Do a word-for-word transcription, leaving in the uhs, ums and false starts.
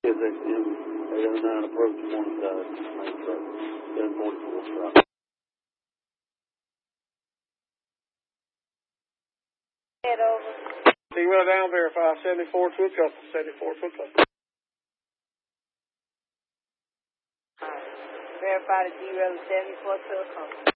Is that M eight oh nine approach one side, main road, seven forty-four stop. Head over. Zero down, verify seventy-four to a couple, seventy-four to a couple. Alright. Verify the zero seventy-four to a couple.